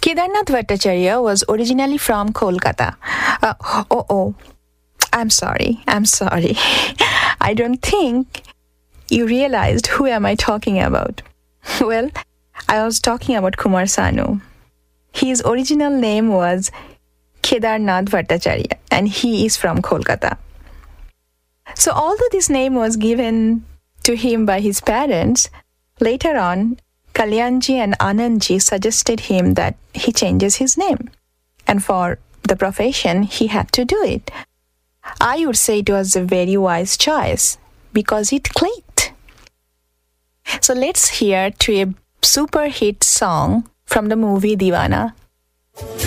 Kedarnath Bhattacharya was originally from Kolkata. I'm sorry. I don't think you realized who am I talking about. Well, I was talking about Kumar Sanu. His original name was Kedarnath Bhattacharya and he is from Kolkata. So although this name was given to him by his parents, later on, Kalyanji and Anandji suggested him that he changes his name. And for the profession, he had to do it. I would say it was a very wise choice because it clicked. So let's hear to a super hit song from the movie Deewana.